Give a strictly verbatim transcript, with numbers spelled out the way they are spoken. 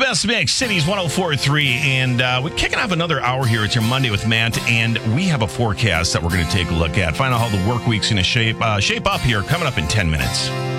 best mix, Cities one oh four point three, and uh, we're kicking off another hour here. It's your Monday with Matt, and we have a forecast that we're going to take a look at. Find out how the work week's going to shape uh, shape up here coming up in ten minutes.